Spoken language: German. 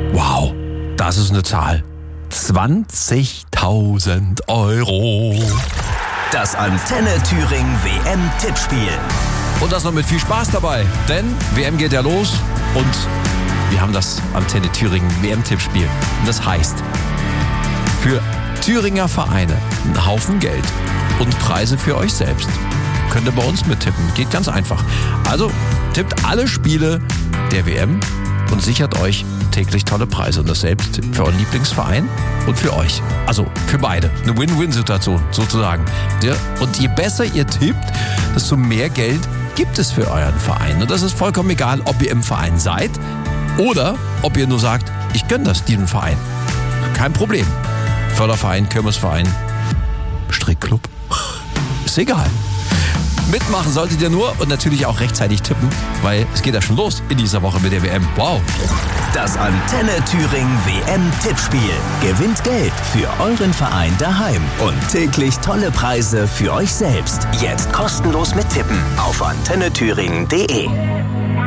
Wow, das ist eine Zahl. 20.000 Euro. Das Antenne Thüringen WM-Tippspiel. Und das noch mit viel Spaß dabei, denn WM geht ja los und wir haben das Antenne Thüringen WM-Tippspiel. Und das heißt, für Thüringer Vereine einen Haufen Geld und Preise für euch selbst. Könnt ihr bei uns mittippen. Geht ganz einfach. Also tippt alle Spiele der WM und sichert euch täglich tolle Preise. Und das selbst für euren Lieblingsverein und für euch. Also für beide. Eine Win-Win-Situation sozusagen. Ja, und je besser ihr tippt, desto mehr Geld gibt es für euren Verein. Und das ist vollkommen egal, ob ihr im Verein seid oder ob ihr nur sagt, ich gönne das diesem Verein. Kein Problem. Förderverein, Kirmesverein, Strickclub. Ist egal. Mitmachen solltet ihr nur und natürlich auch rechtzeitig tippen, weil es geht ja schon los in dieser Woche mit der WM. Wow. Das Antenne Thüringen WM-Tippspiel. Gewinnt Geld für euren Verein daheim und täglich tolle Preise für euch selbst. Jetzt kostenlos mittippen auf antennethüringen.de.